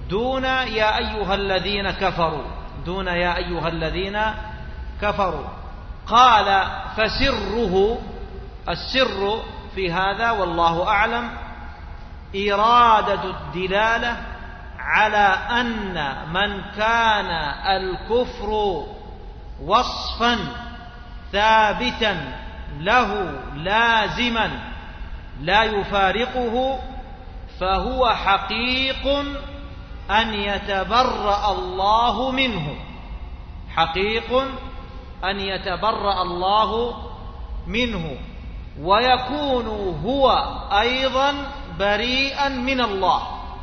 دون يا أيها الذين كفروا، دون يا أيها الذين كفروا. قال فسره، السر في هذا والله أعلم إرادة الدلالة على أن من كان الكفر وصفا ثابتا له لازما لا يفارقه فهو حقيق أن يتبرأ الله منه، حقيق أن يتبرأ الله منه، ويكون هو أيضا بريئا من الله.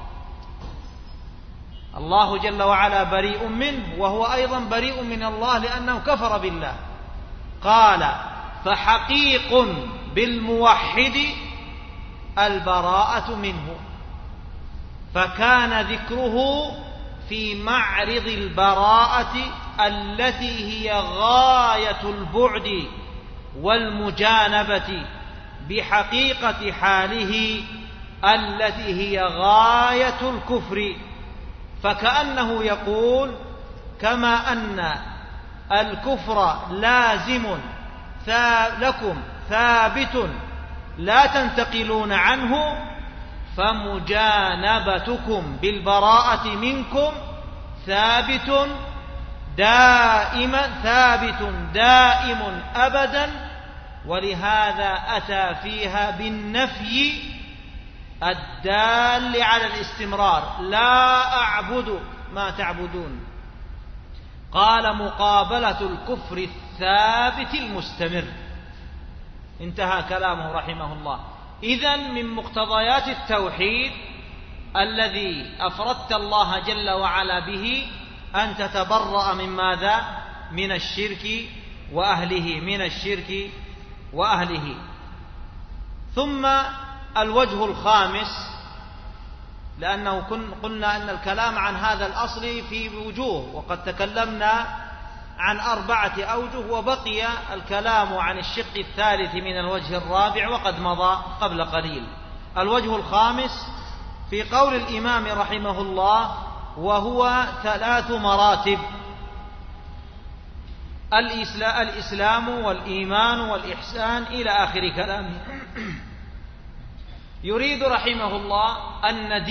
الله جل وعلا بريء منه وهو أيضا بريء من الله لأنه كفر بالله. قال فحقيق بالموحد البراءة منه، فكان ذكره في معرض البراءة التي هي غاية البعد والمجانبة بحقيقة حاله التي هي غاية الكفر. فكأنه يقول كما أن الكفر لازم لكم ثابت لا تنتقلون عنه، فمجانبتكم بالبراءة منكم ثابت دائم أبدا، ولهذا أتى فيها بالنفي الدال على الاستمرار، لا أعبد ما تعبدون. قال مقابلة الكفر الثابت المستمر. انتهى كلامه رحمه الله. إذن من مقتضيات التوحيد الذي أفردت الله جل وعلا به أن تتبرأ من ماذا؟ من الشرك وأهله، من الشرك وأهله. ثم الوجه الخامس، لأنه قلنا أن الكلام عن هذا الأصل في وجوه، وقد تكلمنا عن 4 أوجه، وبقي الكلام عن الشق الثالث من الوجه الرابع وقد مضى قبل قليل. الوجه الخامس في قول الإمام رحمه الله، وهو 3 مراتب: الإسلام والإيمان والإحسان إلى آخر كلامه. يريد رحمه الله أن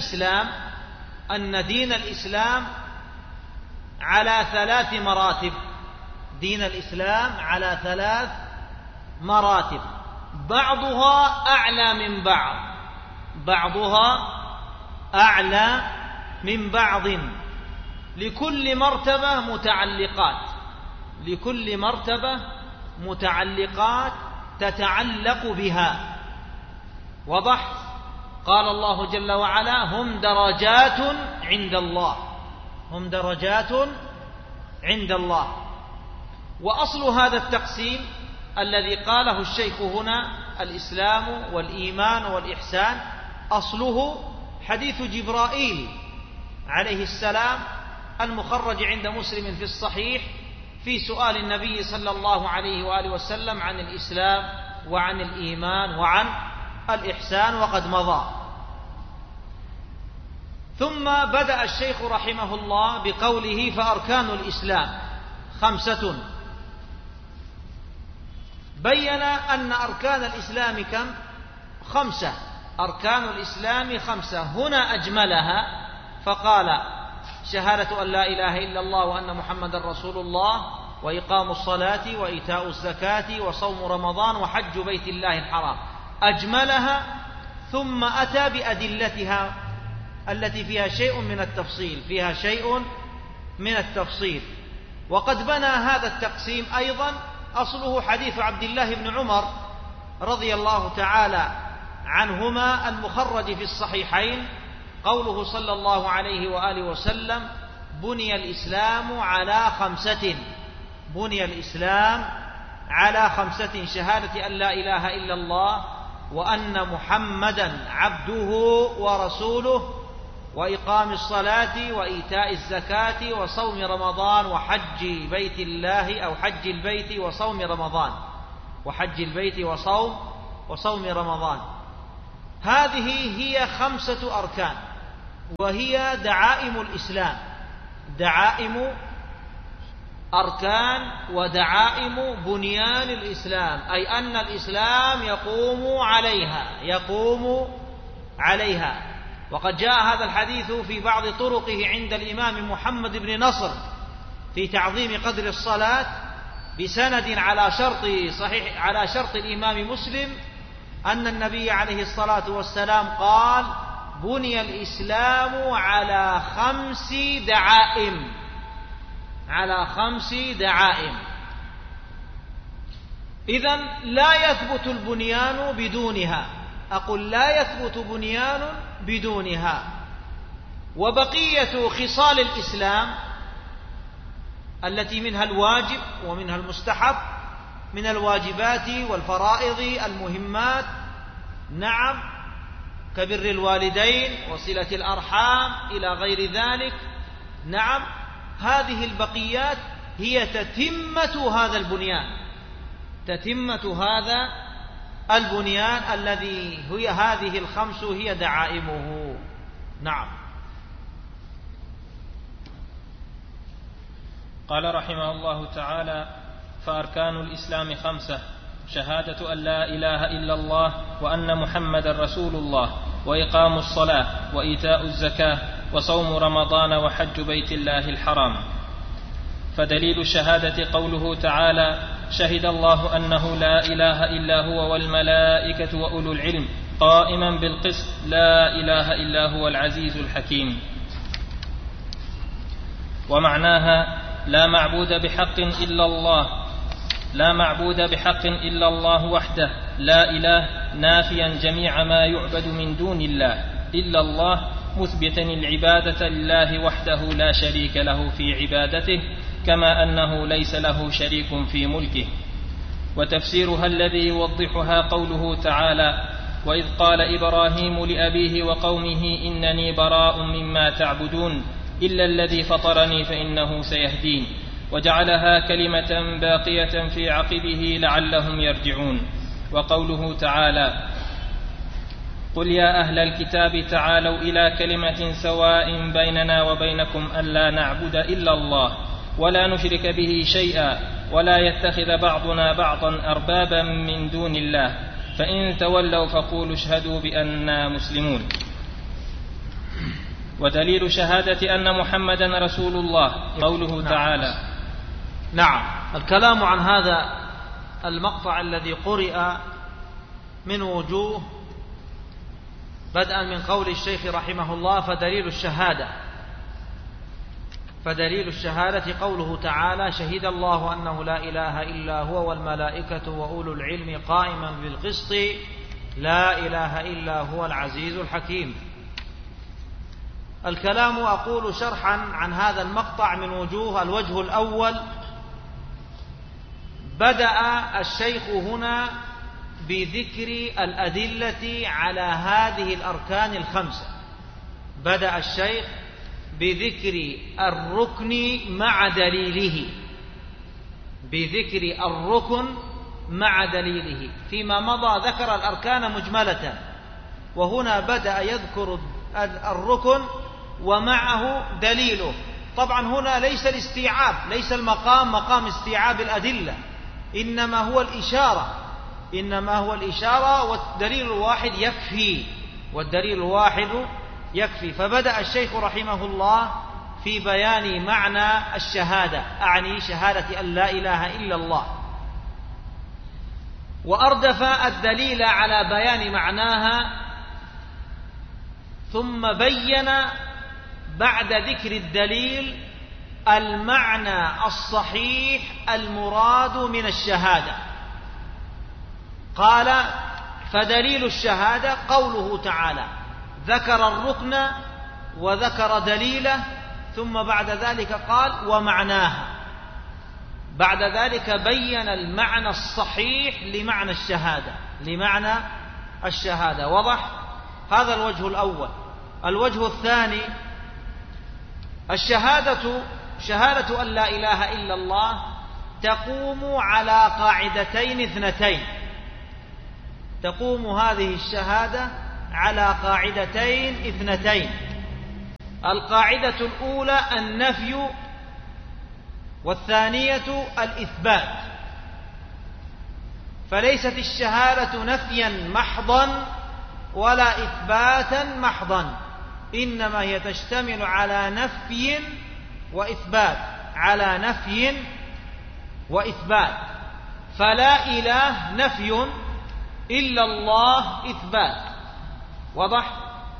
دين الإسلام على 3 مراتب. دين الإسلام على 3 مراتب، بعضها أعلى من بعض، بعضها أعلى من بعض، لكل مرتبة متعلقات، لكل مرتبة متعلقات تتعلق بها. وضح؟ قال الله جل وعلا هم درجات عند الله، هم درجات عند الله. وأصل هذا التقسيم الذي قاله الشيخ هنا، الإسلام والإيمان والإحسان، أصله حديث جبرائيل عليه السلام المخرج عند مسلم في الصحيح في سؤال النبي صلى الله عليه وآله وسلم عن الإسلام وعن الإيمان وعن الإحسان، وقد مضى. ثم بدأ الشيخ رحمه الله بقوله فأركان الإسلام 5. بين أن أركان الإسلام كم؟ 5. أركان الإسلام 5. هنا أجملها فقال شهادة أن لا إله إلا الله وأن محمد رسول الله، وإقام الصلاة وإيتاء الزكاة وصوم رمضان وحج بيت الله الحرام. أجملها ثم أتى بأدلتها التي فيها شيء من التفصيل، فيها شيء من التفصيل. وقد بنى هذا التقسيم أيضا أصله حديث عبد الله بن عمر رضي الله تعالى عنهما المخرج في الصحيحين، قوله صلى الله عليه وآله وسلم بني الإسلام على 5. بني الإسلام على 5: شهادة أن لا إله إلا الله وأن محمدا عبده ورسوله، وإقام الصلاة وإيتاء الزكاة وصوم رمضان وحج بيت الله، أو حج البيت وصوم رمضان، وحج البيت وصوم رمضان. هذه هي 5 أركان. وهي دعائم الإسلام، دعائم أركان ودعائم بنيان الإسلام، أي أن الإسلام يقوم عليها. وقد جاء هذا الحديث في بعض طرقه عند الإمام محمد بن نصر في تعظيم قدر الصلاة بسند على شرط الإمام مسلم أن النبي عليه الصلاة والسلام قال: بني الإسلام على 5 دعائم. إذن لا يثبت البنيان بدونها، أقول لا يثبت بنيان بدونها. وبقية خصال الإسلام التي منها الواجب ومنها المستحب، من الواجبات والفرائض المهمات، نعم، كبر الوالدين وصلة الأرحام إلى غير ذلك، نعم، هذه البقيات هي تتمة هذا البنيان الذي هي هذه ال5 هي دعائمه. نعم. قال رحمه الله تعالى: فأركان الإسلام 5: شهادة أن لا إله إلا الله وأن محمدا رسول الله، وإقام الصلاة، وإيتاء الزكاة، وصوم رمضان، وحج بيت الله الحرام. فدليل الشهادة قوله تعالى: شهد الله أنه لا إله إلا هو والملائكة وأولو العلم قائما بالقسط لا إله إلا هو العزيز الحكيم. ومعناها: لا معبود بحق إلا الله وحده لا إله، نافيا جميع ما يعبد من دون الله إلا الله، مثبتا العبادة لله وحده لا شريك له في عبادته، كما أنه ليس له شريك في ملكه. وتفسيرها الذي يوضحها قوله تعالى: وإذ قال إبراهيم لأبيه وقومه إنني براء مما تعبدون إلا الذي فطرني فإنه سيهدين، وجعلها كلمة باقية في عقبه لعلهم يرجعون. وقوله تعالى: قل يا أهل الكتاب تعالوا إلى كلمة سواء بيننا وبينكم ألا نعبد إلا الله ولا نشرك به شيئا ولا يتخذ بعضنا بعضا أربابا من دون الله، فإن تولوا فقولوا اشهدوا بأننا مسلمون. ودليل شهادة أن محمدا رسول الله قوله تعالى. نعم. الكلام عن هذا المقطع الذي قرئ من وجوه، بدءا من قول الشيخ رحمه الله: فدليل الشهادة قوله تعالى: شهد الله أنه لا إله إلا هو والملائكة وأولو العلم قائما بالقسط لا إله إلا هو العزيز الحكيم. الكلام أقول شرحا عن هذا المقطع من وجوه. الوجه الأول: بدأ الشيخ هنا بذكر الأدلة على هذه الأركان ال5. بدأ الشيخ بذكر الركن مع دليله، فيما مضى ذكر الأركان مجملة، وهنا بدأ يذكر الركن ومعه دليله. طبعا هنا ليس الاستيعاب، ليس المقام مقام استيعاب الأدلة، إنما هو الإشارة والدليل الواحد يكفي. فبدأ الشيخ رحمه الله في بيان معنى الشهادة، أعني شهادة أن لا إله إلا الله، وأردف الدليل على بيان معناها، ثم بين بعد ذكر الدليل المعنى الصحيح المراد من الشهادة. قال: فدليل الشهادة قوله تعالى، ذكر الركن وذكر دليله، ثم بعد ذلك قال: ومعناها. بعد ذلك بين المعنى الصحيح لمعنى الشهادة. وضح؟ هذا الوجه الأول. الوجه الثاني: شهادة أن لا إله إلا الله تقوم على قاعدتين اثنتين. تقوم هذه الشهادة على قاعدتين اثنتين. القاعدة الأولى النفي، والثانية الإثبات. فليست الشهادة نفيا محضا ولا إثباتا محضا، إنما هي تشتمل على نفي وإثبات، على نفي وإثبات. فلا إله نفي، إلا الله إثبات. واضح؟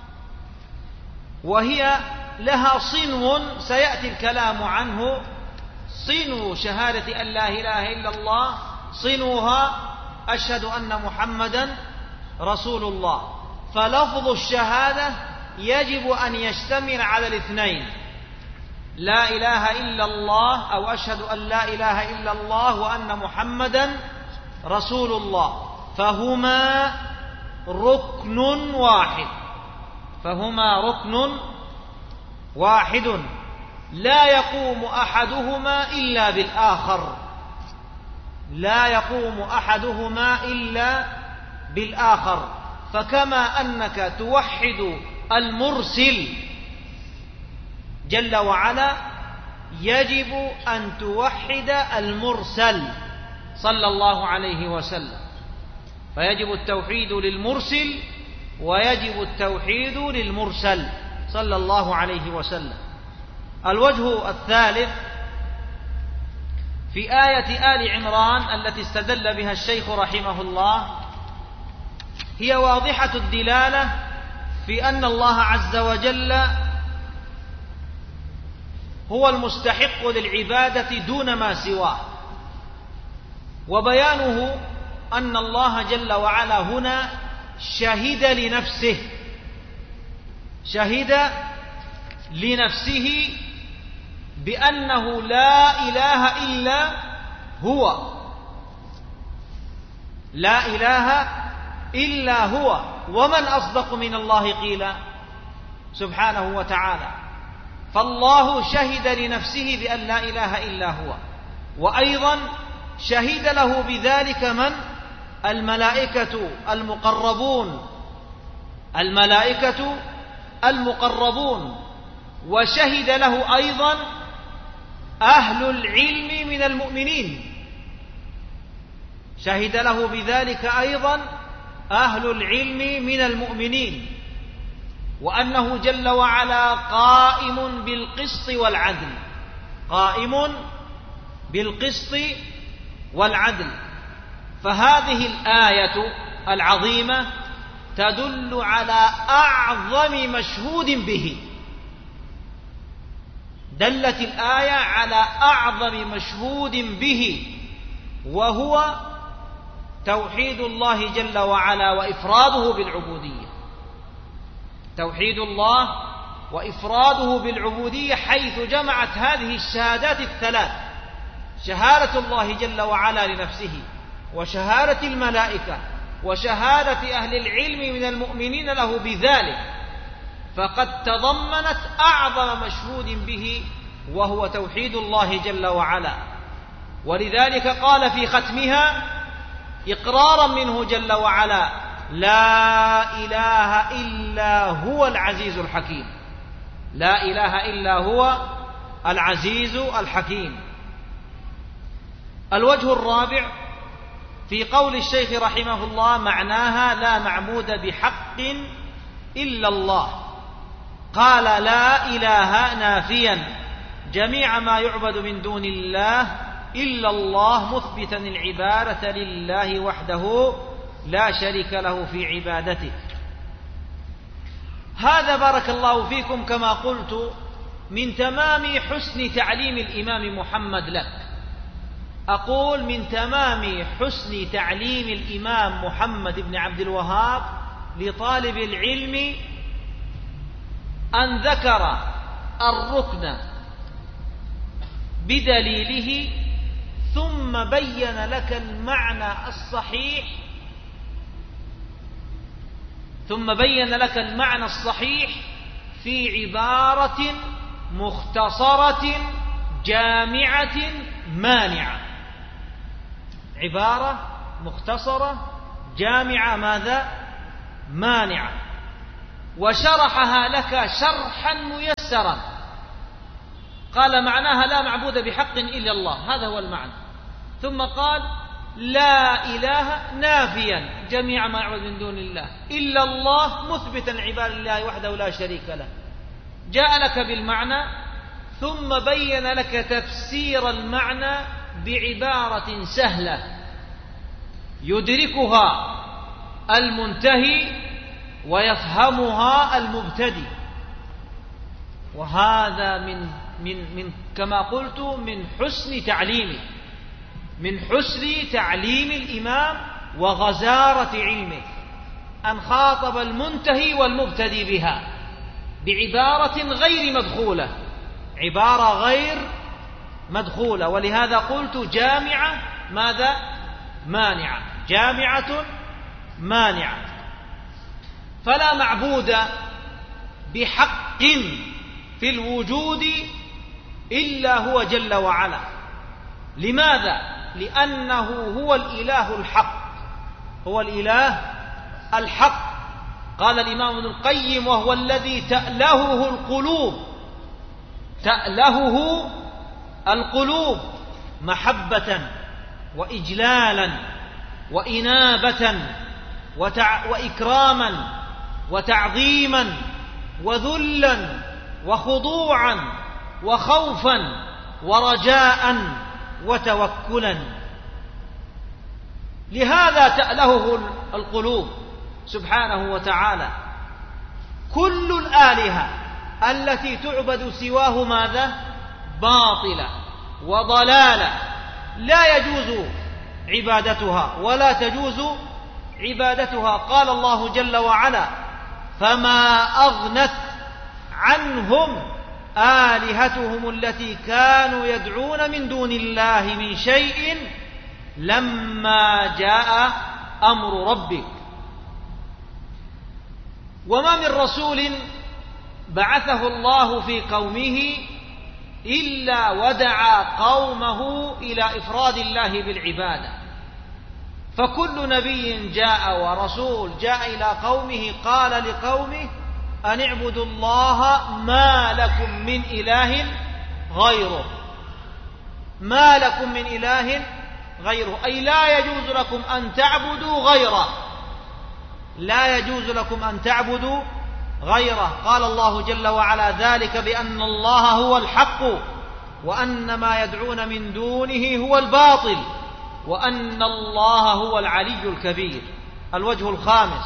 وهي لها صنو سيأتي الكلام عنه. صنو شهادة أن لا إله إلا الله صنوها أشهد أن محمدا رسول الله. فلفظ الشهادة يجب أن يشتمل على الاثنين، لا إله إلا الله أو أشهد أن لا إله إلا الله وأن محمدا رسول الله، فهما ركن واحد، فهما ركن واحد لا يقوم أحدهما إلا بالآخر، لا يقوم أحدهما إلا بالآخر. فكما أنك توحد المرسل جل وعلا يجب أن توحد المرسل صلى الله عليه وسلم، فيجب التوحيد للمرسل ويجب التوحيد للمرسل صلى الله عليه وسلم. الوجه الثالث في آية آل عمران التي استدل بها الشيخ رحمه الله، هي واضحة الدلالة في أن الله عز وجل هو المستحق للعبادة دون ما سواه، وبيانه أن الله جل وعلا هنا شهد لنفسه، شهد لنفسه بأنه لا إله إلا هو، لا إله إلا هو. ومن أصدق من الله قيلا سبحانه وتعالى. فالله شهد لنفسه بأن لا إله إلا هو، وأيضا شهد له بذلك من؟ الملائكة المقربون، الملائكة المقربون. وشهد له أيضا أهل العلم من المؤمنين، شهد له بذلك أيضا أهل العلم من المؤمنين، وأنه جل وعلا قائم بالقسط والعدل، قائم بالقسط والعدل. فهذه الآية العظيمة تدل على أعظم مشهود به، دلت الآية على أعظم مشهود به، وهو توحيد الله جل وعلا وإفراده بالعبودية، توحيد الله وإفراده بالعبودية، حيث جمعت هذه الشهادات الثلاث: شهادة الله جل وعلا لنفسه، وشهادة الملائكة، وشهادة أهل العلم من المؤمنين له بذلك، فقد تضمنت أعظم مشهود به وهو توحيد الله جل وعلا. ولذلك قال في ختمها إقرارا منه جل وعلا: لا إله إلا هو العزيز الحكيم، لا إله إلا هو العزيز الحكيم. الوجه الرابع في قول الشيخ رحمه الله معناها لا معبود بحق إلا الله. قال لا إله نافيا جميع ما يعبد من دون الله إلا الله، مثبتا العبادة لله وحده لا شريك له في عبادته. هذا بارك الله فيكم كما قلت من تمام حسن تعليم الإمام محمد لك. أقول من تمام حسن تعليم الإمام محمد بن عبد الوهاب لطالب العلم أن ذكر الركن بدليله، ثم بين لك المعنى الصحيح، ثم بين لك المعنى الصحيح في عبارة مختصرة جامعة مانعة، عبارة مختصرة جامعة ماذا؟ مانعة. وشرحها لك شرحا ميسرا، قال معناها لا معبود بحق إلا الله، هذا هو المعنى. ثم قال لا إله نافيا جميع ما يعبد من دون الله إلا الله مثبتا عباد الله وحده لا شريك له. جاء لك بالمعنى ثم بين لك تفسير المعنى بعبارة سهلة يدركها المنتهي ويفهمها المبتدئ. وهذا من كما قلت من حسن تعليمه، من حسن تعليم الإمام وغزارة علمه، أن خاطب المنتهي والمبتدئ بها بعبارة غير مدخولة، عبارة غير مدخولة. ولهذا قلت جامعة ماذا؟ مانعة، جامعة مانعة. فلا معبود بحق في الوجود إلا هو جل وعلا. لماذا؟ لأنه هو الإله الحق، هو الإله الحق. قال الإمام ابن القيم وهو الذي تألهه القلوب، تألهه القلوب محبة وإجلالا وإنابة وإكراما وتعظيما وذلا وخضوعا وخوفا ورجاء وتوكلا. لهذا تألهه القلوب سبحانه وتعالى. كل الآلهة التي تعبد سواه ماذا؟ باطلة وضلالة، لا يجوز عبادتها ولا تجوز عبادتها. قال الله جل وعلا فما أغنت عنهم آلهتهم التي كانوا يدعون من دون الله من شيء لما جاء أمر ربك. وما من رسول بعثه الله في قومه إلا ودعا قومه إلى إفراد الله بالعبادة. فكل نبي جاء ورسول جاء إلى قومه قال لقومه أن اعبدوا الله ما لكم من إله غيره، ما لكم من إله غيره، أي لا يجوز لكم أن تعبدوا غيره، لا يجوز لكم أن تعبدوا غيره. قال الله جل وعلا ذلك بأن الله هو الحق وأن ما يدعون من دونه هو الباطل وأن الله هو العلي الكبير. الوجه الخامس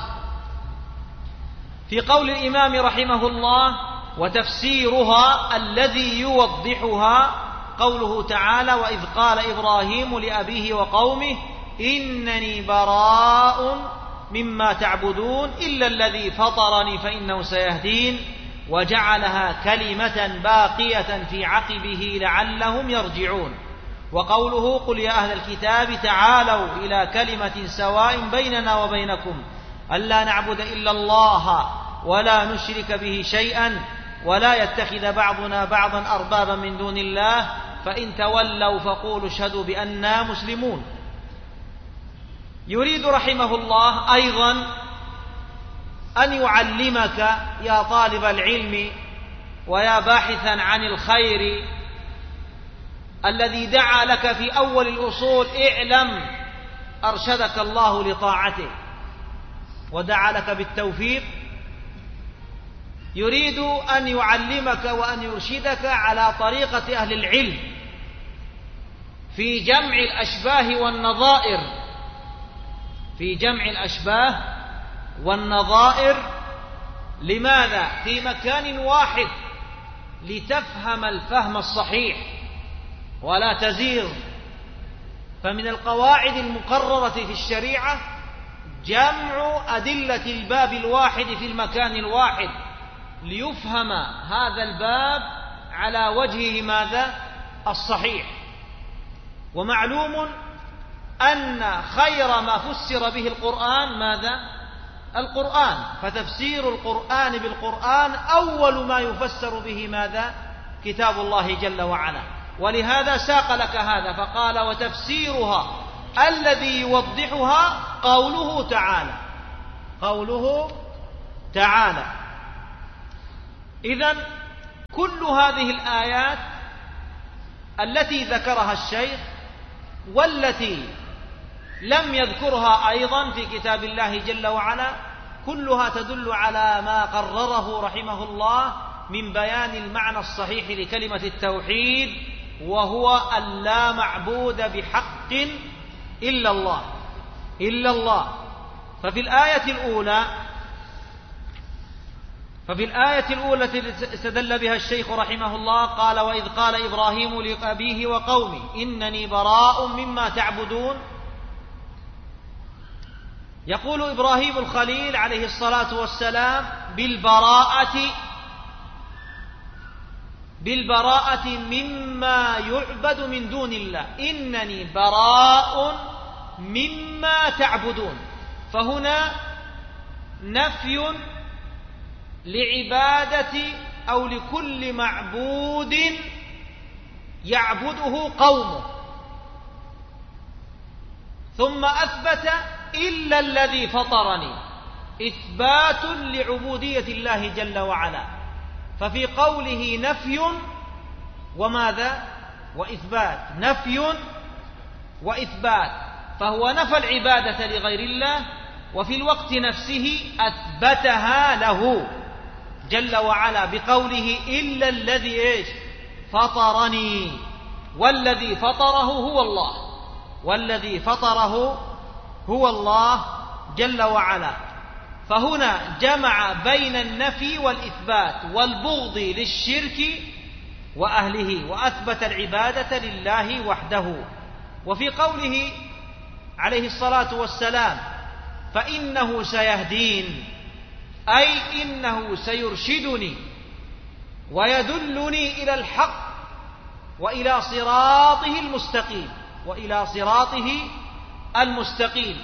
في قول الإمام رحمه الله وتفسيرها الذي يوضحها قوله تعالى وإذ قال إبراهيم لأبيه وقومه إنني براء مما تعبدون إلا الذي فطرني فإنه سيهدين وجعلها كلمة باقية في عقبه لعلهم يرجعون. وقوله قل يا أهل الكتاب تعالوا إلى كلمة سواء بيننا وبينكم ألا نعبد إلا الله ولا نشرك به شيئا ولا يتخذ بعضنا بعضا أربابا من دون الله فإن تولوا فقولوا اشهدوا بأننا مسلمون. يريد رحمه الله أيضا أن يعلمك يا طالب العلم ويا باحثا عن الخير الذي دعا لك في أول الأصول اعلم أرشدك الله لطاعته ودعا لك بالتوفيق. يريد أن يعلمك وأن يرشدك على طريقة أهل العلم في جمع الأشباه والنظائر، في جمع الأشباه والنظائر. لماذا؟ في مكان واحد لتفهم الفهم الصحيح ولا تزيغ. فمن القواعد المقررة في الشريعة جمع أدلة الباب الواحد في المكان الواحد ليفهم هذا الباب على وجهه ماذا؟ الصحيح. ومعلوم أن خير ما فسر به القرآن ماذا؟ القرآن. فتفسير القرآن بالقرآن أول ما يفسر به ماذا؟ كتاب الله جل وعلا. ولهذا ساق لك هذا فقال وتفسيرها الذي يوضحها قوله تعالى، قوله تعالى إذن كل هذه الآيات التي ذكرها الشيخ والتي لم يذكرها أيضا في كتاب الله جل وعلا كلها تدل على ما قرره رحمه الله من بيان المعنى الصحيح لكلمة التوحيد، وهو أن لا معبود بحق إلا الله. ففي الآية الأولى التي استدل بها الشيخ رحمه الله قال: وإذ قال إبراهيم لأبيه وقومه إنني براء مما تعبدون. يقول إبراهيم الخليل عليه الصلاة والسلام بالبراءة مما يعبد من دون الله، إنني براء مما تعبدون. فهنا نفي لعبادة أو لكل معبود يعبده قومه، ثم أثبت إلا الذي فطرني، إثبات لعبودية الله جل وعلا. ففي قوله نفي وماذا؟ وإثبات، نفي وإثبات، فهو نفى العبادة لغير الله وفي الوقت نفسه أثبتها له جل وعلا بقوله إلا الذي فطرني، والذي فطره هو الله جل وعلا. فهنا جمع بين النفي والإثبات والبغض للشرك وأهله، وأثبت العبادة لله وحده. وفي قوله عليه الصلاة والسلام فإنه سيهدين، أي إنه سيرشدني ويدلني إلى الحق وإلى صراطه المستقيم.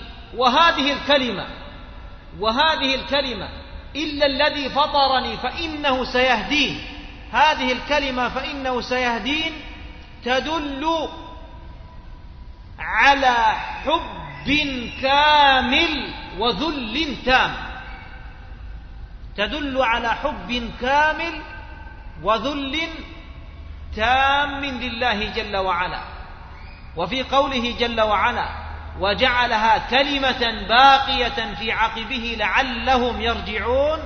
وهذه الكلمة إلا الذي فطرني فإنه سيهدين، هذه الكلمة فإنه سيهدين تدل على حب كامل وذل تام، تدل على حب كامل وذل تام لله جل وعلا. وفي قوله جل وعلا وجعلها كلمة باقية في عقبه لعلهم يرجعون،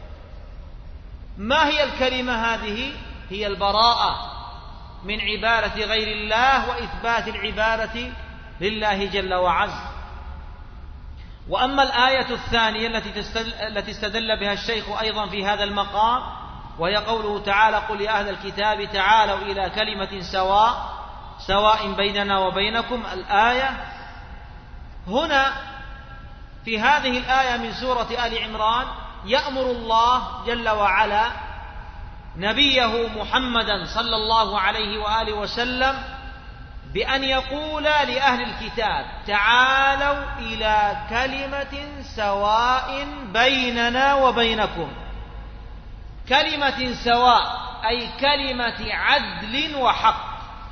ما هي الكلمة هذه؟ هي البراءة من عبادة غير الله وإثبات العبادة لله جل وعز. وأما الآية الثانية التي استدل بها الشيخ أيضا في هذا المقام، وهي قوله تعالى قل يا أهل الكتاب تعالوا إلى كلمة سواء بيننا وبينكم. الآية هنا في هذه الآية من سورة آل عمران يأمر الله جل وعلا نبيه محمدا صلى الله عليه وآله وسلم بأن يقول لأهل الكتاب تعالوا إلى كلمة سواء بيننا وبينكم. كلمة سواء أي كلمة عدل وحق،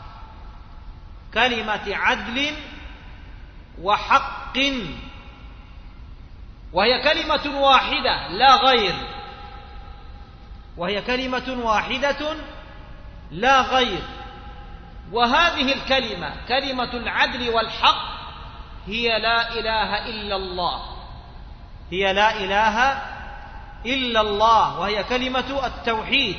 كلمة عدل وحق، وهي كلمة واحدة لا غير، وهي كلمة واحدة لا غير. وهذه الكلمة كلمة العدل والحق هي لا إله إلا الله، هي لا إله إلا الله، وهي كلمة التوحيد.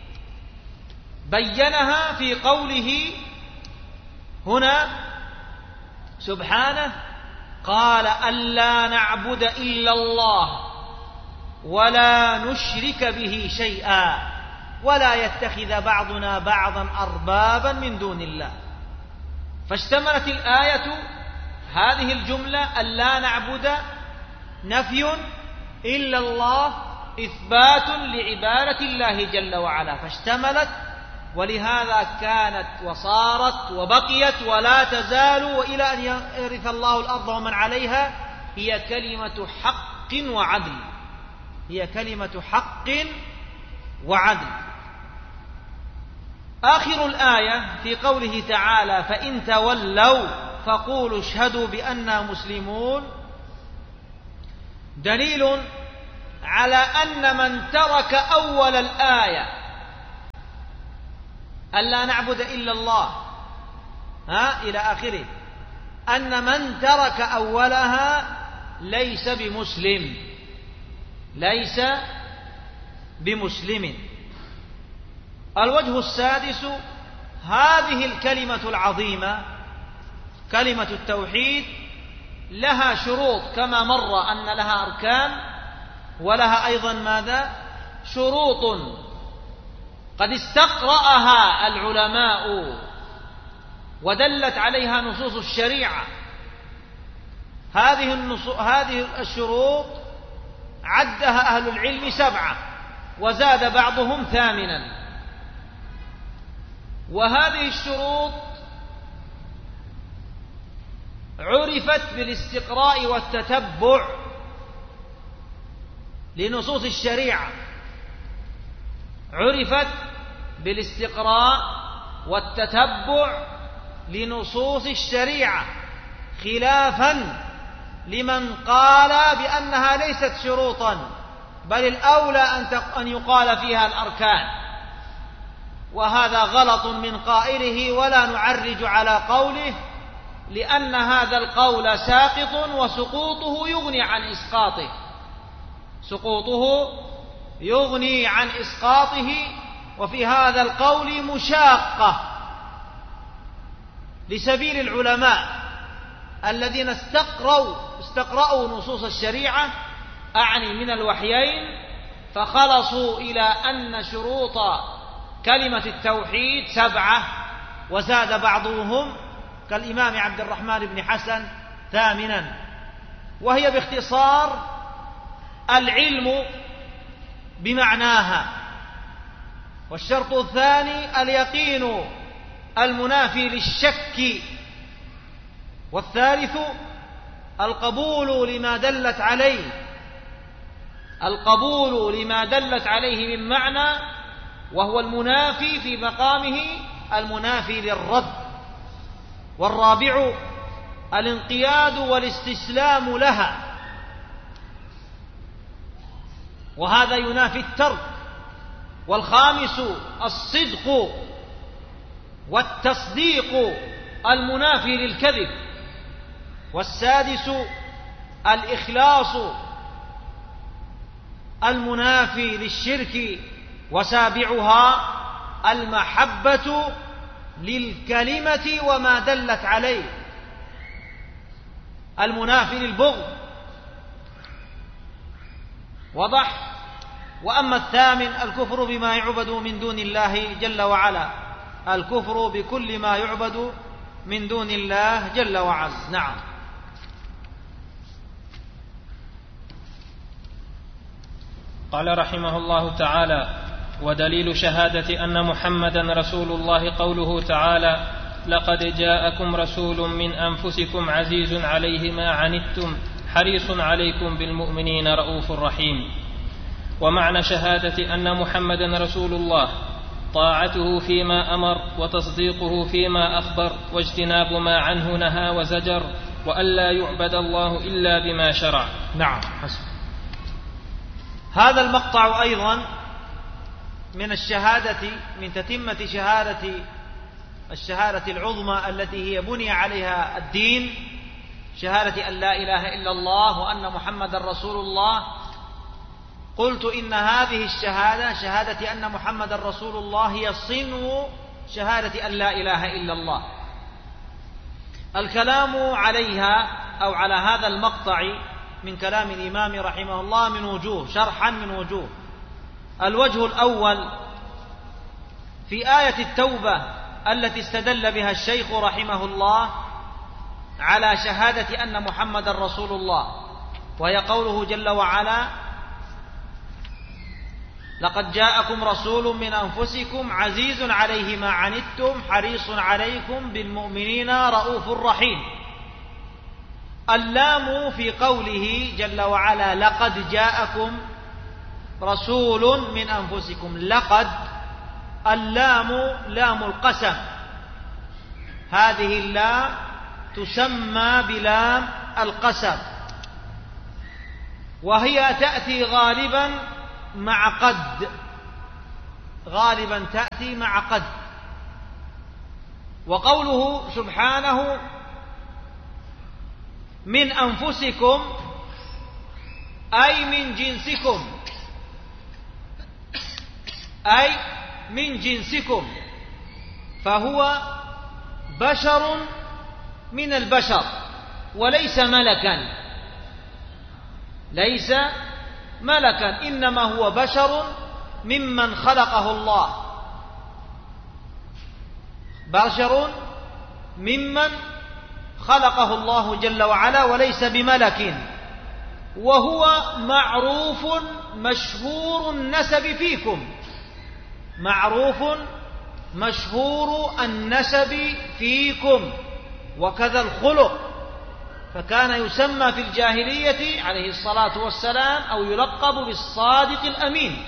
بينها في قوله هنا سبحانه قال ألا نعبد إلا الله ولا نشرك به شيئا ولا يتخذ بعضنا بعضا أربابا من دون الله. فاشتملت الآية هذه الجملة ألا نعبد نفي إلا الله إثبات لعبادة الله جل وعلا، فاشتملت، ولهذا كانت وصارت وبقيت ولا تزال وإلى أن يرث الله الأرض ومن عليها هي كلمة حق وعدل، هي كلمة حق وعدل. آخر الآية في قوله تعالى فإن تولوا فقولوا اشهدوا بأننا مسلمون، دليل على أن من ترك أول الآية ألا نعبد إلا الله إلى آخره، أن من ترك أولها ليس بمسلم، ليس بمسلم. الوجه السادس: هذه الكلمة العظيمة كلمة التوحيد لها شروط، كما مر أن لها أركان ولها أيضا ماذا؟ شروط قد استقرأها العلماء ودلت عليها نصوص الشريعة. هذه الشروط عدها أهل العلم 7 وزاد بعضهم 8. وهذه الشروط عرفت بالاستقراء والتتبع لنصوص الشريعة، عرفت بالاستقراء والتتبع لنصوص الشريعة، خلافا لمن قال بأنها ليست شروطا، بل الأولى أن يقال فيها الأركان، وهذا غلط من قائله ولا نعرج على قوله، لأن هذا القول ساقط وسقوطه يغني عن إسقاطه، سقوطه يغني عن إسقاطه. وفي هذا القول مشاقة لسبيل العلماء الذين استقرأوا نصوص الشريعة، أعني من الوحيين، فخلصوا إلى أن شروط كلمة التوحيد 7 وزاد بعضهم كالإمام عبد الرحمن بن حسن 8، وهي باختصار العلم بمعناها. والشرط الثاني اليقين المنافي للشك. والثالث القبول لما دلت عليه، القبول لما دلت عليه من معنى، وهو المنافي في مقامه المنافي للرد. والرابع الانقياد والاستسلام لها، وهذا ينافي الترك. والخامس الصدق والتصديق المنافي للكذب. والسادس الإخلاص المنافي للشرك. وسابعها المحبة للكلمة وما دلت عليه المنافي للبغض. وضح. وأما الثامن الكفر بما يعبد من دون الله جل وعلا، الكفر بكل ما يعبد من دون الله جل وعلا. نعم. قال رحمه الله تعالى: ودليل شهادة أن محمدا رسول الله قوله تعالى: لقد جاءكم رسول من أنفسكم عزيز عليه ما عنتم حريص عليكم بالمؤمنين رؤوف رحيم. ومعنى شهادة أن محمدا رسول الله طاعته فيما أمر وتصديقه فيما أخبر واجتناب ما عنه نهى وزجر، وألا يعبد الله إلا بما شرع. نعم. حسن. هذا المقطع أيضا من الشهادة، من تتمة الشهادة العظمى التي هي بني عليها الدين، شهادة أن لا إله إلا الله وأن محمدا رسول الله. قلت إن هذه الشهادة، شهادة أن محمدا رسول الله، هي صنو شهادة أن لا إله إلا الله. الكلام عليها أو على هذا المقطع من كلام الإمام رحمه الله من وجوه، شرحا من وجوه. الوجه الأول في آية التوبة التي استدل بها الشيخ رحمه الله على شهادة أن محمدا رسول الله، وهي قوله جل وعلا: لقد جاءكم رسول من أنفسكم عزيز عليه ما عنتم حريص عليكم بالمؤمنين رؤوف رحيم. اللام في قوله جل وعلا: لقد جاءكم رسول من أنفسكم، لقد، اللام لام القسم، هذه اللام تسمى بلام القسم، وهي تأتي غالبا مع قد، غالبا تأتي مع قد. وقوله سبحانه من أنفسكم أي من جنسكم، أي من جنسكم، فهو بشر من البشر وليس ملكا، ليس ملكا، إنما هو بشر ممن خلقه الله، بشر ممن خلقه الله جل وعلا وليس بملك. وهو معروف مشهور النسب فيكم، معروف مشهور النسب فيكم، وكذا الخلق، فكان يسمى في الجاهلية عليه الصلاة والسلام أو يلقب بالصادق الأمين.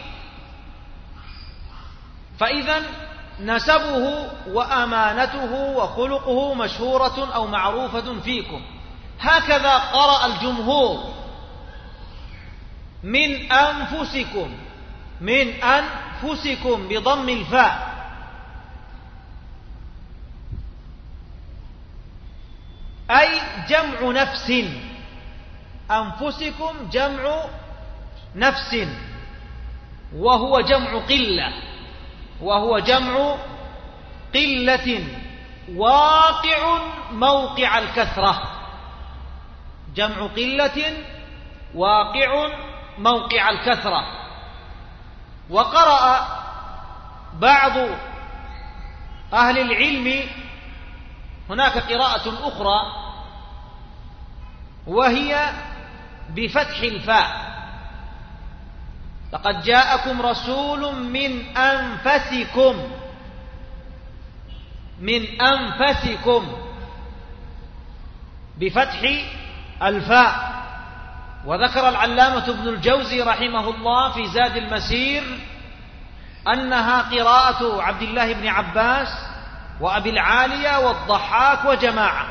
فإذا نسبه وأمانته وخلقه مشهورة أو معروفة فيكم. هكذا قرأ الجمهور من أنفسكم، من أنفسكم بضم الفاء. أي جمع نفس، أنفسكم جمع نفس، وهو جمع قلة، وهو جمع قلة واقع موقع الكثرة، جمع قلة واقع موقع الكثرة. وقرأ بعض أهل العلم هناك قراءة أخرى وهي بفتح الفاء، لقد جاءكم رسول من أنفسكم، من أنفسكم بفتح الفاء. وذكر العلامة ابن الجوزي رحمه الله في زاد المسير أنها قراءة عبد الله بن عباس وأبي العالية والضحاك وجماعة.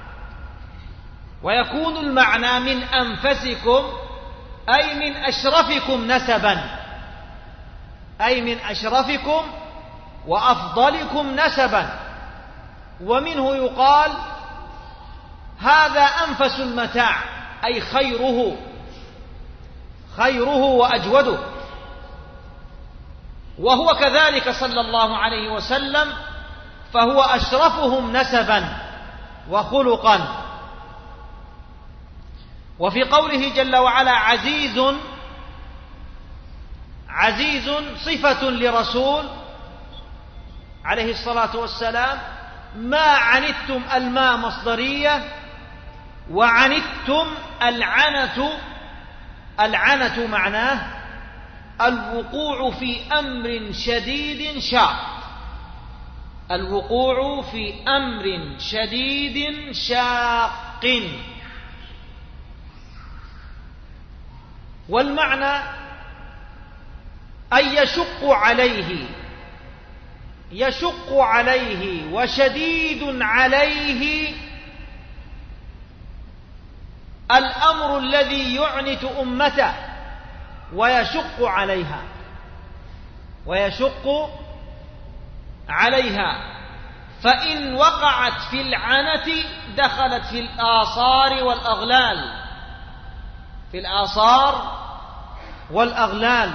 ويكون المعنى من أنفسكم أي من أشرفكم نسبا، أي من أشرفكم وأفضلكم نسبا. ومنه يقال هذا أنفس المتاع، أي خيره، خيره وأجوده. وهو كذلك صلى الله عليه وسلم، فهو أشرفهم نسبا وخلقا. وفي قوله جل وعلا عزيز، عزيز صفة لرسول عليه الصلاة والسلام. ما عنتم الماء مصدرية، وعنتم العنة، العنة معناه الوقوع في أمر شديد شاق، الوقوع في أمر شديد شاق. والمعنى أن يشق عليه، يشق عليه وشديد عليه الأمر الذي يعنت أمته ويشق عليها، ويشق عليها. فإن وقعت في العنة دخلت في الآثار والأغلال، في الآثار والأغلال.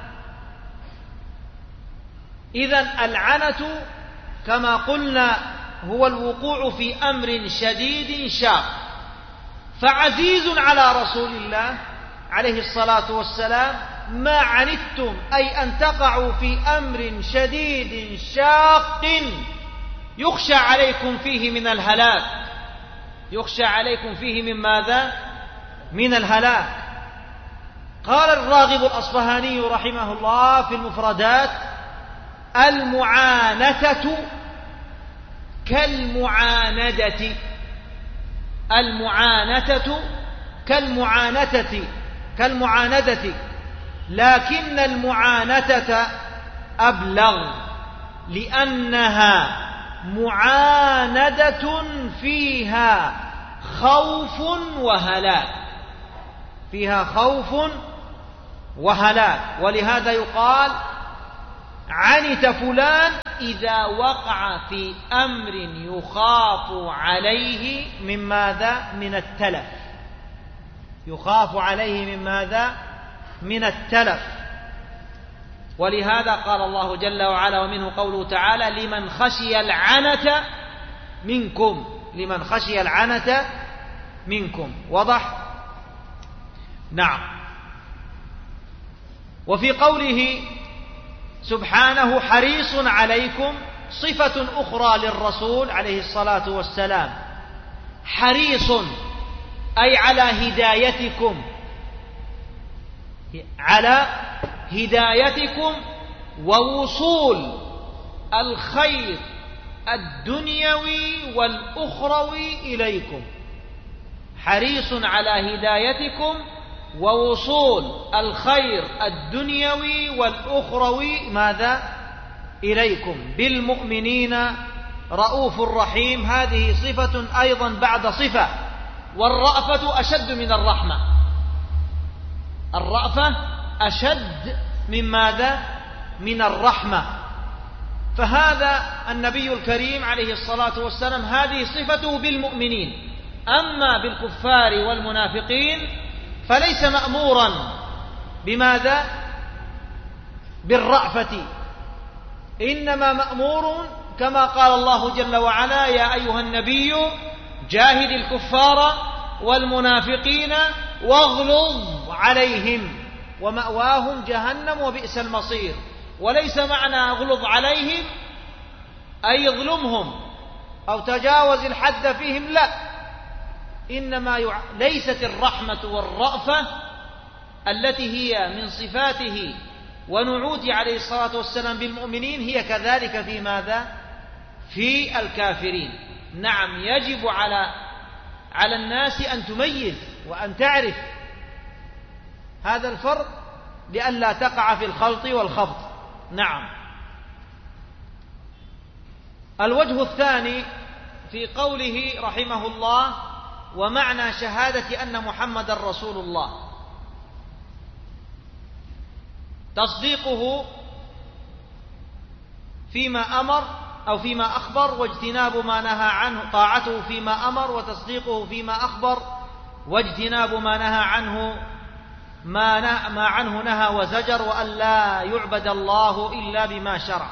إذن العنة كما قلنا هو الوقوع في أمر شديد شاق. فعزيز على رسول الله عليه الصلاة والسلام ما عنتم، أي أن تقعوا في أمر شديد شاق يخشى عليكم فيه من الهلاك، يخشى عليكم فيه من ماذا؟ من الهلاك. قال الراغب الأصفهاني رحمه الله في المفردات المعانتة كالمعاندة، المعانتة كالمعاندة، لكن المعانتة أبلغ لأنها معاندة فيها خوف وهلاك، فيها خوف وهلاك. ولهذا يقال عنت فلان إذا وقع في أمر يخاف عليه من ماذا؟ من التلف. يخاف عليه من ماذا؟ من التلف. ولهذا قال الله جل وعلا ومنه قوله تعالى لمن خشي العنة منكم. لمن خشي العنة منكم. وضح؟ نعم. وفي قوله سبحانه حريص عليكم صفة أخرى للرسول عليه الصلاة والسلام. حريص أي على هدايتكم، على هدايتكم ووصول الخير الدنيوي والأخروي إليكم. حريص على هدايتكم ووصول الخير الدنيوي والأخروي ماذا؟ إليكم. بالمؤمنين رؤوف رحيم. هذه صفة أيضا بعد صفة. والرأفة أشد من الرحمة. الرأفة أشد من ماذا؟ من الرحمة. فهذا النبي الكريم عليه الصلاة والسلام هذه صفته بالمؤمنين. أما بالكفار والمنافقين فليس مأمورا بماذا؟ بالرأفة، إنما مأمور كما قال الله جل وعلا يا أيها النبي جاهد الكفار والمنافقين واغلظ عليهم ومأواهم جهنم وبئس المصير. وليس معنى اغلظ عليهم أي اظلمهم أو تجاوز الحد فيهم، لا، إنما ليست الرحمة والرأفة التي هي من صفاته ونعوت عليه الصلاة والسلام بالمؤمنين هي كذلك في ماذا؟ في الكافرين. نعم، يجب على الناس أن تميز وأن تعرف هذا الفرق لئلا تقع في الخلط والخبط. نعم. الوجه الثاني في قوله رحمه الله ومعنى شهادة أن محمد رسول الله تصديقه فيما أمر أو فيما أخبر واجتناب ما نهى عنه، طاعته فيما أمر وتصديقه فيما أخبر واجتناب ما نهى عنه ما عنه نهى وزجر، وأن لا يعبد الله إلا بما شرع.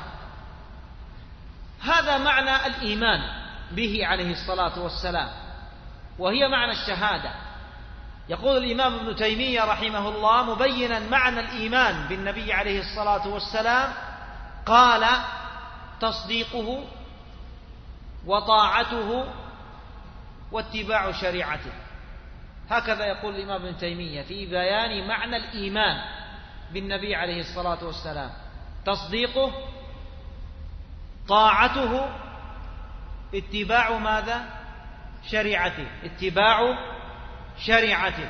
هذا معنى الإيمان به عليه الصلاة والسلام، وهي معنى الشهادة. يقول الإمام ابن تيمية رحمه الله مبينا معنى الإيمان بالنبي عليه الصلاة والسلام قال تصديقه وطاعته واتباع شريعته. هكذا يقول الإمام ابن تيمية في بيان معنى الإيمان بالنبي عليه الصلاة والسلام: تصديقه، طاعته، اتباع ماذا؟ شريعته، اتباع شريعته.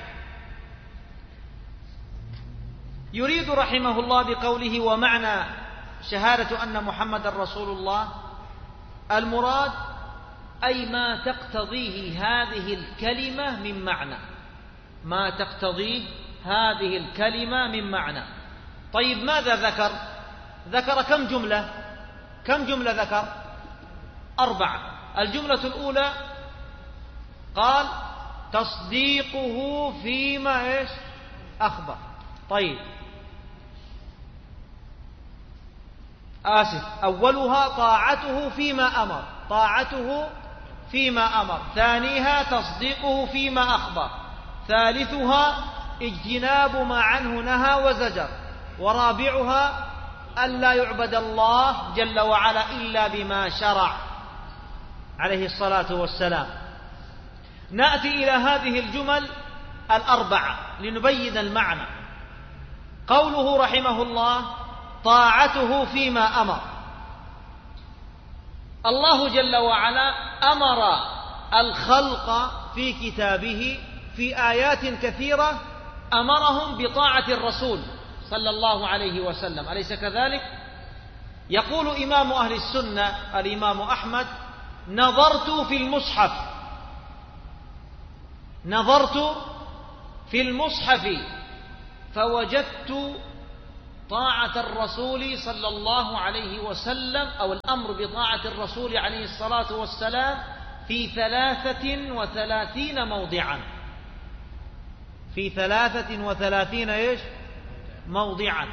يريد رحمه الله بقوله ومعنى شهادة أن محمد رسول الله المراد أي ما تقتضيه هذه الكلمة من معنى، ما تقتضيه هذه الكلمة من معنى. طيب ماذا ذكر؟ ذكر كم جملة؟ كم جملة ذكر؟ 4. الجملة الأولى قال تصديقه فيما إيش؟ أخبر. طيب أولها طاعته فيما أمر، طاعته فيما أمر. ثانيها تصديقه فيما أخبر. ثالثها اجتناب ما عنه نهى وزجر. ورابعها ألا يعبد الله جل وعلا إلا بما شرع عليه الصلاة والسلام. نأتي إلى هذه الجمل 4 لنبين المعنى. قوله رحمه الله طاعته فيما أمر، الله جل وعلا أمر الخلق في كتابه في آيات كثيرة، أمرهم بطاعة الرسول صلى الله عليه وسلم، أليس كذلك؟ يقول إمام أهل السنة الإمام أحمد: نظرت في المصحف، نظرت في المصحف فوجدت طاعة الرسول صلى الله عليه وسلم أو الأمر بطاعة الرسول عليه الصلاة والسلام في 33 موضعا، في 33 إيش؟ موضعا.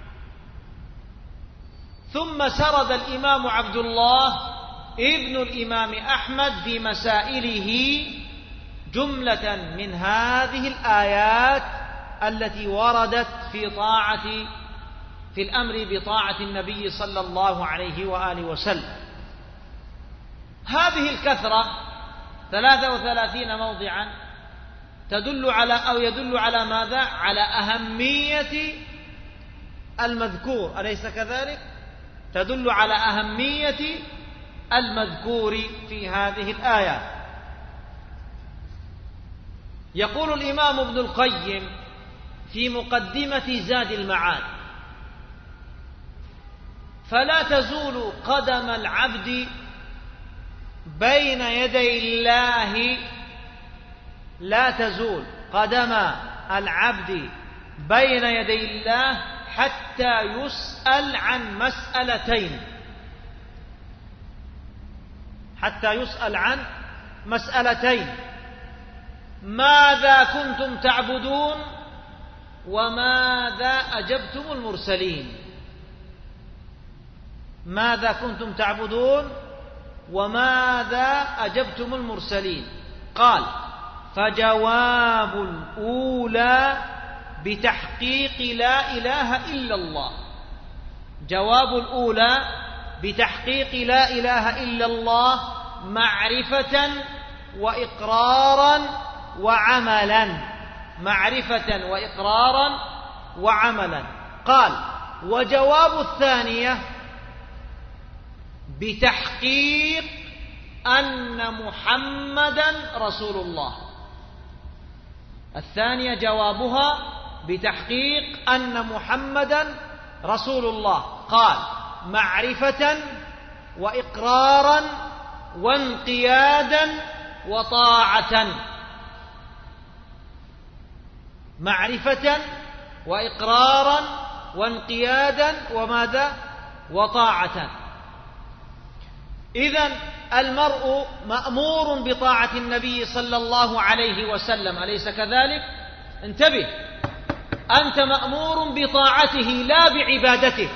ثم سرد الإمام عبد الله ابن الإمام أحمد في مسائله جملة من هذه الآيات التي وردت في الأمر بطاعة النبي صلى الله عليه وآله وسلم. هذه الكثرة 33 موضعا يدل على ماذا؟ على أهمية المذكور، أليس كذلك؟ تدل على أهمية المذكور في هذه الآيات. يقول الإمام ابن القيم في مقدمة زاد المعاد: فلا تزول قدم العبد بين يدي الله، لا تزول قدم العبد بين يدي الله حتى يسأل عن مسألتين، حتى يسأل عن مسألتين: ماذا كنتم تعبدون؟ وماذا أجبتم المرسلين. ماذا كنتم تعبدون وماذا أجبتم المرسلين؟ قال: فجواب الأولى بتحقيق لا إله إلا الله. جواب الأولى بتحقيق لا إله إلا الله معرفة وإقرارا وعملا، معرفة وإقرارا وعملا. قال: وجواب الثانية بتحقيق أن محمدا رسول الله. الثانية جوابها بتحقيق أن محمدا رسول الله. قال: معرفة وإقرارا وانقيادا وطاعة. معرفة وإقرارا وانقيادا وماذا؟ وطاعة. إذن المرء مأمور بطاعة النبي صلى الله عليه وسلم، أليس كذلك؟ انتبه، أنت مأمور بطاعته لا بعبادته.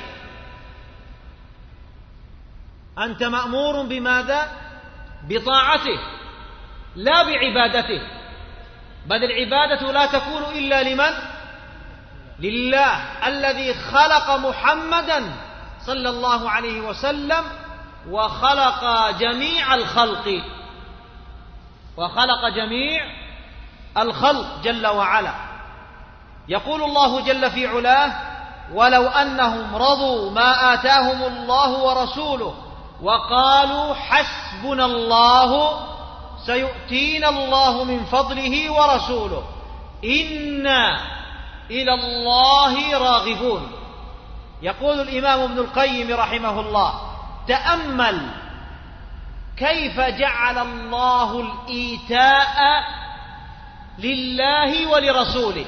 أنت مأمور بماذا؟ بطاعته لا بعبادته، بل العبادة لا تكون إلا لمن؟ لله الذي خلق محمدا صلى الله عليه وسلم وخلق جميع الخلق، وخلق جميع الخلق جل وعلا. يقول الله جل في علاه: ولو أنهم رضوا ما آتاهم الله ورسوله وقالوا حسبنا الله سيؤتينا الله من فضله ورسوله إنا إلى الله راغبون. يقول الإمام ابن القيم رحمه الله: تأمل كيف جعل الله الإيتاء لله ولرسوله.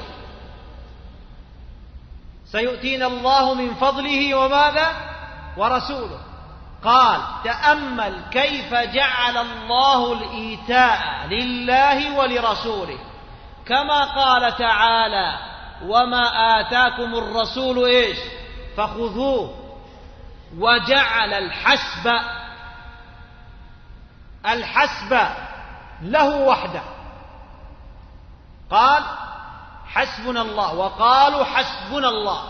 سيؤتينا الله من فضله وماذا؟ ورسوله. قال: تأمل كيف جعل الله الإيتاء لله ولرسوله، كما قال تعالى: وما آتاكم الرسول إيش؟ فخذوه. وجعل الحسب له وحده. قال: حسبنا الله، وقالوا حسبنا الله.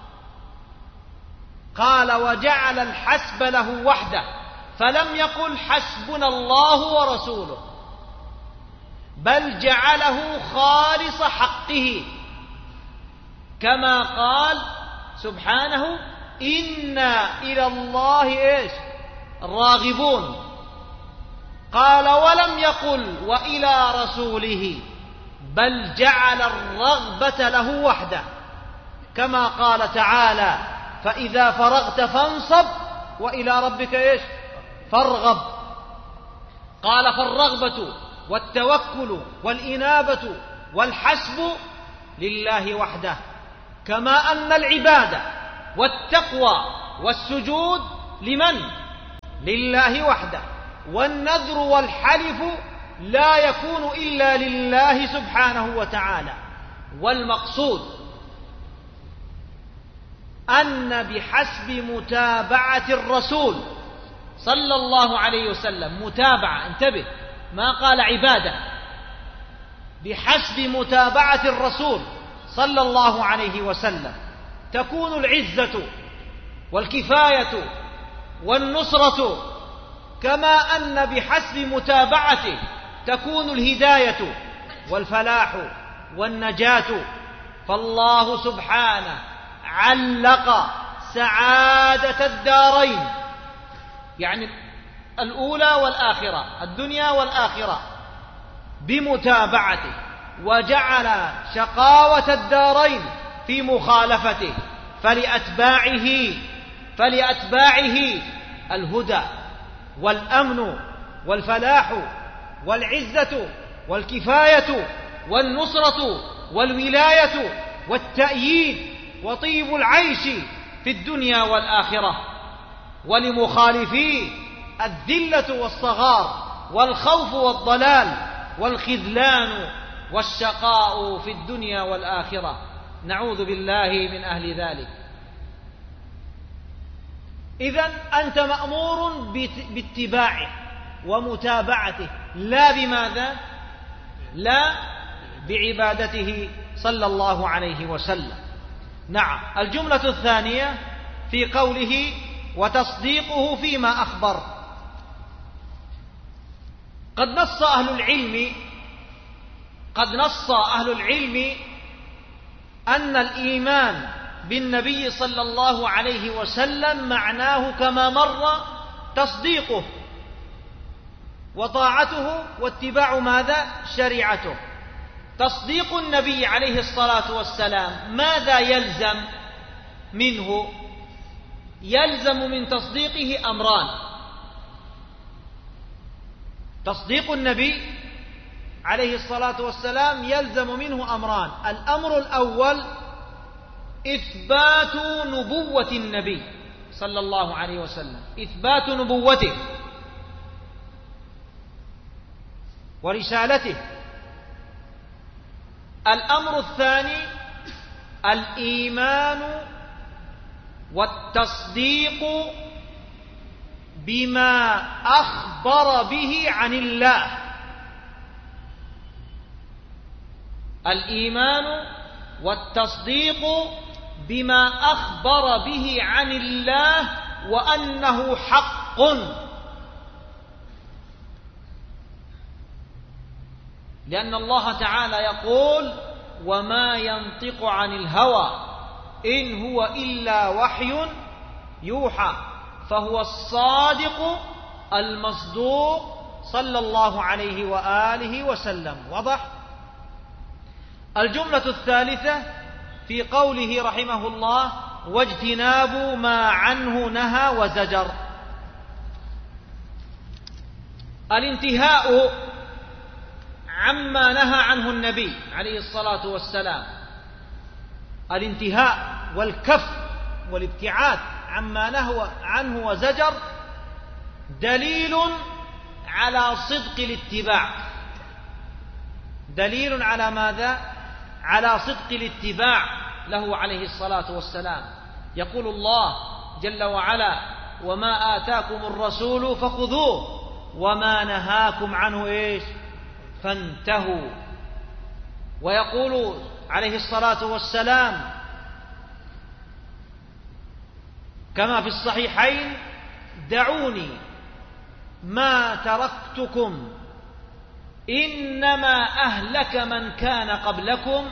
قال: وجعل الحسب له وحده، فلم يقل حسبنا الله ورسوله، بل جعله خالص حقه، كما قال سبحانه: إنا إلى الله إيش؟ راغبون. قال: ولم يقل وإلى رسوله، بل جعل الرغبة له وحده، كما قال تعالى: فإذا فرغت فانصب وإلى ربك إيش؟ فارغب. قال: فالرغبة والتوكل والإنابة والحسب لله وحده، كما أن العبادة والتقوى والسجود لمن؟ لله وحده، والنذر والحلف لا يكون إلا لله سبحانه وتعالى. والمقصود أن بحسب متابعة الرسول صلى الله عليه وسلم، متابعة، انتبه، ما قال عبادة، بحسب متابعة الرسول صلى الله عليه وسلم تكون العزة والكفاية والنصرة، كما أن بحسب متابعته تكون الهداية والفلاح والنجاة. فالله سبحانه علق سعادة الدارين، يعني الأولى والآخرة، الدنيا والآخرة، بمتابعته، وجعل شقاوة الدارين في مخالفته، فلأتباعه الهدى والأمن والفلاح والعزة والكفاية والنصرة والولاية والتأييد وطيب العيش في الدنيا والآخرة. ولمخالفيه الذلة والصغار والخوف والضلال والخذلان والشقاء في الدنيا والآخرة، نعوذ بالله من أهل ذلك. إذن أنت مأمور باتباعه ومتابعته، لا بماذا؟ لا بعبادته صلى الله عليه وسلم. نعم. الجملة الثانية في قوله وتصديقه فيما أخبر. قد نص أهل العلم أن الإيمان بالنبي صلى الله عليه وسلم معناه كما مر تصديقه وطاعته واتباع ماذا؟ شريعته. تصديق النبي عليه الصلاة والسلام ماذا يلزم منه؟ يلزم من تصديقه أمران. تصديق النبي عليه الصلاة والسلام يلزم منه أمران. الأمر الأول إثبات نبوة النبي صلى الله عليه وسلم، إثبات نبوته ورسالته. الأمر الثاني الإيمان والتصديق بما أخبر به عن الله. الإيمان والتصديق بما أخبر به عن الله وأنه حق. لأن الله تعالى يقول وما ينطق عن الهوى إن هو إلا وحي يوحى، فهو الصادق المصدوق صلى الله عليه وآله وسلم. واضح؟ الجملة الثالثة في قوله رحمه الله واجتناب ما عنه نهى وزجر. الانتهاء عما نهى عنه النبي عليه الصلاة والسلام، الانتهاء والكف والابتعاد عما نهى عنه وزجر دليل على صدق الاتباع. دليل على ماذا؟ على صدق الاتباع له عليه الصلاة والسلام. يقول الله جل وعلا وما آتاكم الرسول فخذوه وما نهاكم عنه إيش؟ فانتهوا. ويقول عليه الصلاة والسلام كما في الصحيحين دعوني ما تركتكم إنما أهلك من كان قبلكم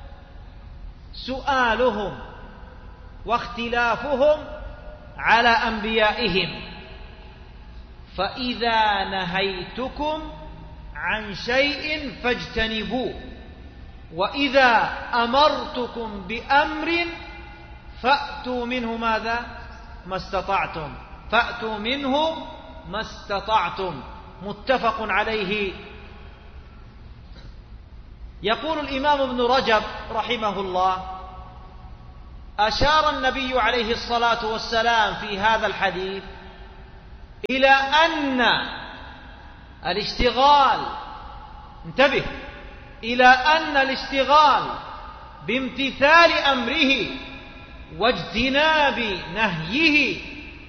سؤالهم واختلافهم على أنبيائهم، فإذا نهيتكم عن شيء فاجتنبوه وإذا أمرتكم بأمر فأتوا منه ماذا؟ ما استطعتم. فأتوا منه ما استطعتم. متفق عليه يقول الإمام ابن رجب رحمه الله: أشار النبي عليه الصلاة والسلام في هذا الحديث إلى أن الاشتغال، انتبه، إلى أن الاشتغال بامتثال أمره واجتناب نهيه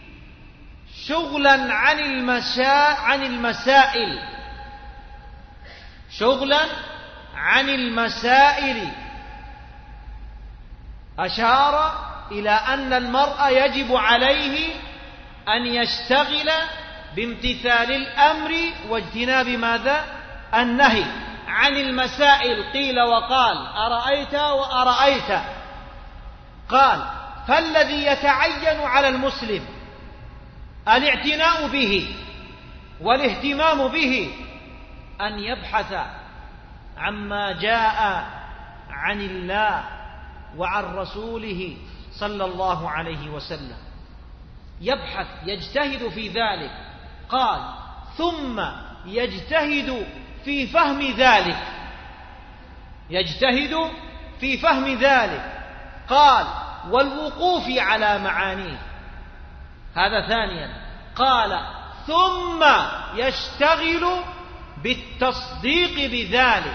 شغلا عن المسائل، شغلا عن المسائل. أشار إلى أن المرء يجب عليه أن يشتغل بامتثال الأمر واجتناب ماذا؟ النهي عن المسائل. قيل وقال، أرأيت وأرأيت. قال: فالذي يتعين على المسلم الاعتناء به والاهتمام به أن يبحث عما جاء عن الله وعن رسوله صلى الله عليه وسلم، يبحث، يجتهد في ذلك. قال: ثم يجتهد في فهم ذلك، يجتهد في فهم ذلك. قال: والوقوف على معانيه. هذا ثانيا. قال: ثم يشتغل بالتصديق بذلك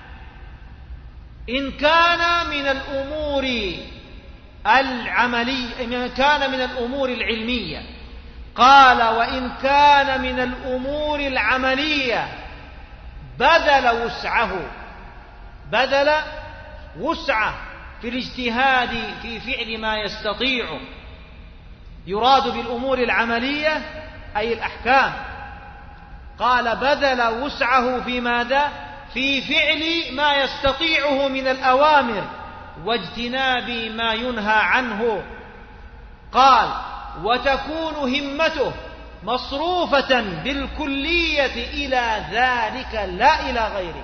إن كان من الأمور العملية، إن كان من الأمور العلمية. قال: وإن كان من الأمور العملية بذل وسعه في الاجتهاد في فعل ما يستطيع. يراد بالأمور العملية أي الأحكام. قال: بذل وسعه في ماذا؟ في فعل ما يستطيعه من الأوامر واجتناب ما ينهى عنه. قال: وتكون همته مصروفة بالكلية إلى ذلك لا إلى غيره.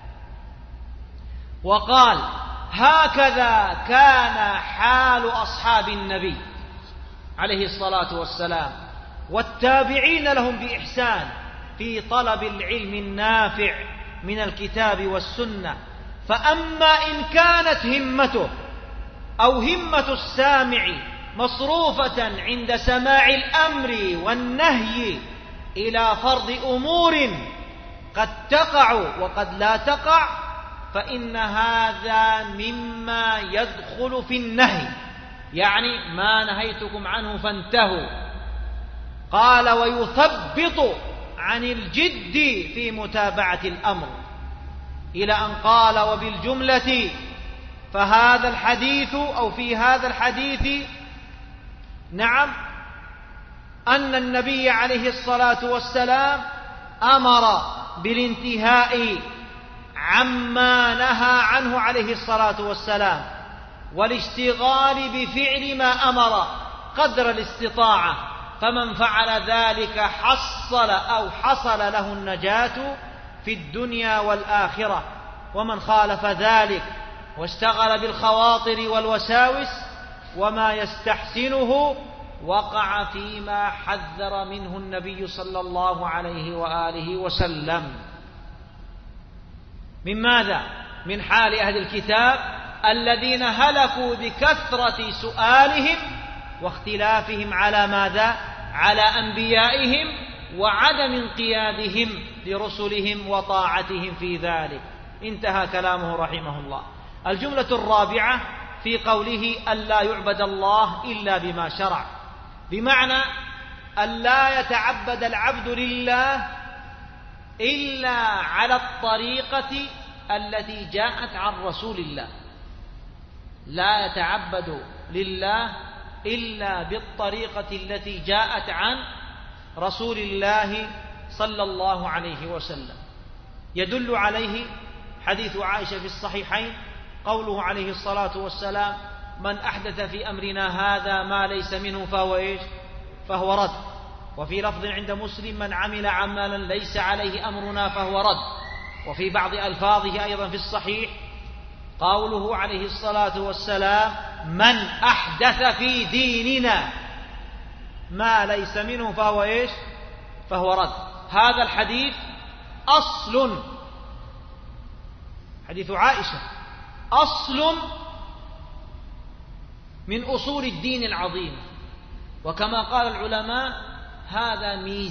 وقال: هكذا كان حال أصحاب النبي عليه الصلاة والسلام والتابعين لهم بإحسان في طلب العلم النافع من الكتاب والسنة. فأما إن كانت همته أو همة السامع مصروفة عند سماع الأمر والنهي إلى فرض أمور قد تقع وقد لا تقع، فإن هذا مما يدخل في النهي، يعني ما نهيتكم عنه فانتهوا. قال: ويثبط عن الجد في متابعة الأمر، إلى أن قال: وبالجملة فهذا الحديث أو في هذا الحديث نعم أن النبي عليه الصلاة والسلام أمر بالانتهاء عما نهى عنه عليه الصلاة والسلام والاشتغال بفعل ما أمر قدر الاستطاعة. فمن فعل ذلك حصل له النجاة في الدنيا والآخرة. ومن خالف ذلك واشتغل بالخواطر والوساوس وما يستحسنه وقع فيما حذر منه النبي صلى الله عليه وآله وسلم. من ماذا؟ من حال أهل الكتاب الذين هلكوا بكثرة سؤالهم واختلافهم على ماذا؟ على أنبيائهم وعدم انقيادهم لرسلهم وطاعتهم في ذلك. انتهى كلامه رحمه الله. الجملة الرابعة في قوله ألا يعبد الله إلا بما شرع، بمعنى ألا يتعبد العبد لله إلا على الطريقة التي جاءت عن رسول الله. لا يتعبد لله إلا بالطريقة التي جاءت عن رسول الله صلى الله عليه وسلم. يدل عليه حديث عائشة في الصحيحين قوله عليه الصلاة والسلام: من أحدث في أمرنا هذا ما ليس منه فهو إيش؟ فهو رد. وفي لفظ عند مسلم: من عمل عملا ليس عليه أمرنا فهو رد. وفي بعض ألفاظه أيضا في الصحيح قوله عليه الصلاة والسلام: من أحدث في ديننا ما ليس منه فهو إيش؟ فهو رد. هذا الحديث أصل حديث عائشة أصل من أصول الدين العظيم، وكما قال العلماء هذا ميزان